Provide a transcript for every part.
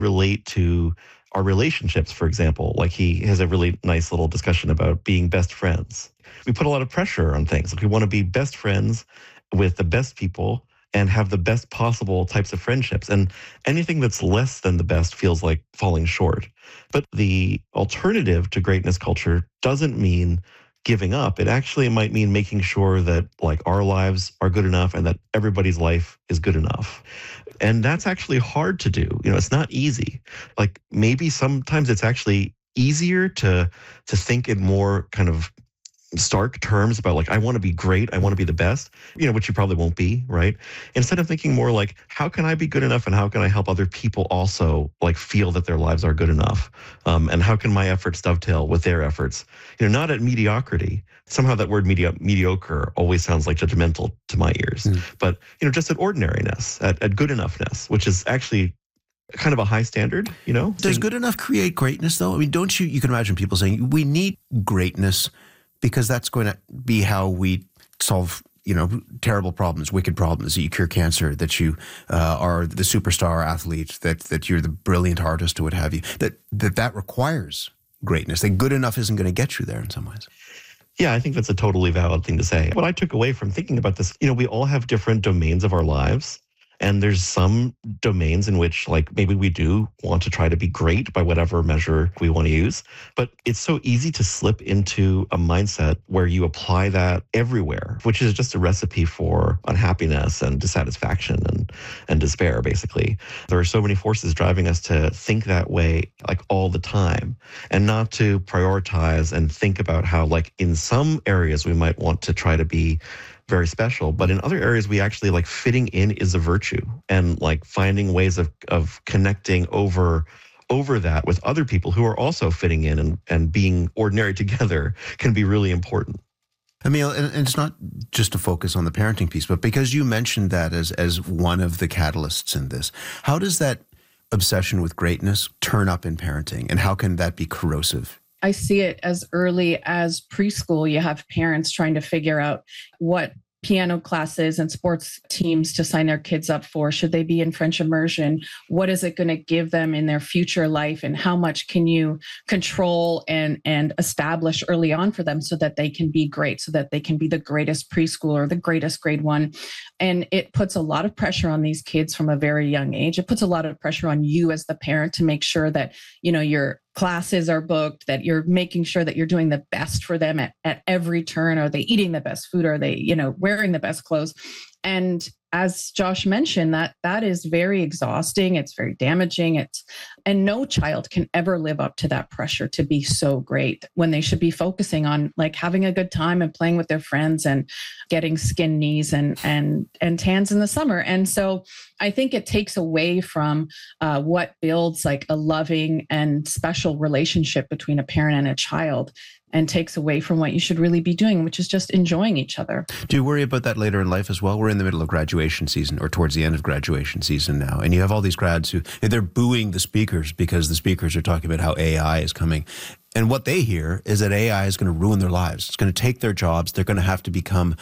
relate to our relationships, for example. Like he has a really nice little discussion about being best friends. We put a lot of pressure on things. Like we want to be best friends with the best people and have the best possible types of friendships. And anything that's less than the best feels like falling short. But the alternative to greatness culture doesn't mean giving up. It actually might mean making sure that like our lives are good enough and that everybody's life is good enough. And that's actually hard to do. It's not easy. Like maybe sometimes it's actually easier to think in more kind of stark terms about like, I want to be great, I want to be the best, which you probably won't be, right? Instead of thinking more like, how can I be good enough and how can I help other people also like feel that their lives are good enough? And how can my efforts dovetail with their efforts? Not at mediocrity. Somehow that word mediocre always sounds like judgmental to my ears, but just at ordinariness, at good enoughness, which is actually kind of a high standard, Does good enough create greatness though? I mean, you can imagine people saying we need greatness because that's going to be how we solve, terrible problems, wicked problems, that you cure cancer, that you are the superstar athlete, that you're the brilliant artist or what have you, that requires greatness. That good enough isn't going to get you there in some ways. Yeah, I think that's a totally valid thing to say. What I took away from thinking about this, we all have different domains of our lives. And there's some domains in which like maybe we do want to try to be great by whatever measure we want to use. But it's so easy to slip into a mindset where you apply that everywhere, which is just a recipe for unhappiness and dissatisfaction and despair, basically. There are so many forces driving us to think that way like all the time and not to prioritize and think about how like in some areas we might want to try to be very special, but in other areas we actually like fitting in is a virtue, and like finding ways of connecting over that with other people who are also fitting in and being ordinary together can be really important. Emil, and it's not just to focus on the parenting piece, but because you mentioned that as one of the catalysts in this, how does that obsession with greatness turn up in parenting, and how can that be corrosive? I see it as early as preschool. You have parents trying to figure out what piano classes and sports teams to sign their kids up for. Should they be in French immersion? What is it going to give them in their future life? And how much can you control and establish early on for them so that they can be great, so that they can be the greatest preschooler, the greatest grade one? And it puts a lot of pressure on these kids from a very young age. It puts a lot of pressure on you as the parent to make sure that, your classes are booked, that you're making sure that you're doing the best for them at every turn. Are they eating the best food? Are they, wearing the best clothes? And as Josh mentioned, that is very exhausting. It's very damaging. And no child can ever live up to that pressure to be so great when they should be focusing on like having a good time and playing with their friends and getting skin knees and tans in the summer. And so I think it takes away from what builds like a loving and special relationship between a parent and a child, and takes away from what you should really be doing, which is just enjoying each other. Do you worry about that later in life as well? We're in the middle of graduation season, or towards the end of graduation season now, and you have all these grads who, they're booing the speakers because the speakers are talking about how AI is coming. And what they hear is that AI is going to ruin their lives. It's going to take their jobs. They're going to have to become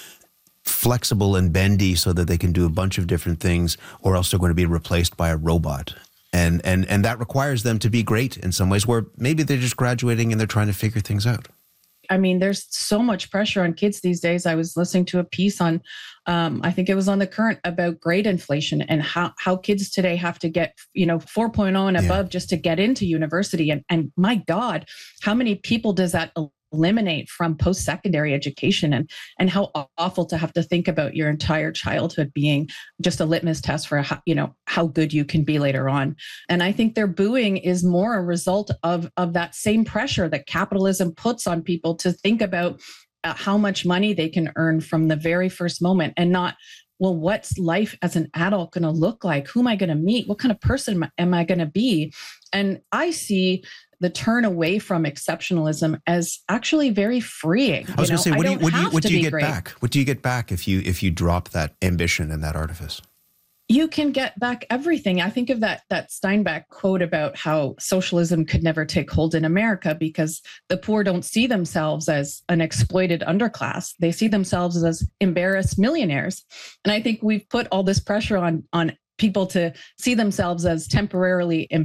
flexible and bendy so that they can do a bunch of different things, or else they're going to be replaced by a robot. And that requires them to be great in some ways, where maybe they're just graduating and they're trying to figure things out. I mean, there's so much pressure on kids these days. I was listening to a piece on, I think it was on The Current, about grade inflation and how kids today have to get, 4.0 and above just to get into university. And my God, how many people does that eliminate from post-secondary education, and how awful to have to think about your entire childhood being just a litmus test for how good you can be later on. And I think their booing is more a result of that same pressure that capitalism puts on people to think about how much money they can earn from the very first moment, and not, well, what's life as an adult going to look like? Who am I going to meet? What kind of person am I going to be? And I see the turn away from exceptionalism as actually very freeing. I was going to say, what do you get back? What do you get back if you drop that ambition and that artifice? You can get back everything. I think of that Steinbeck quote about how socialism could never take hold in America because the poor don't see themselves as an exploited underclass. They see themselves as embarrassed millionaires. And I think we've put all this pressure on people to see themselves as temporarily